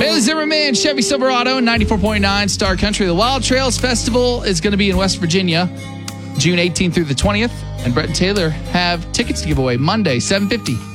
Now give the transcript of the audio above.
Bailey Zimmerman, Chevy Silverado, 94.9 Star Country. The Wild Trails Festival is going to be in West Virginia, June 18th through the 20th. And Brett and Taylor have tickets to give away Monday, 7:50.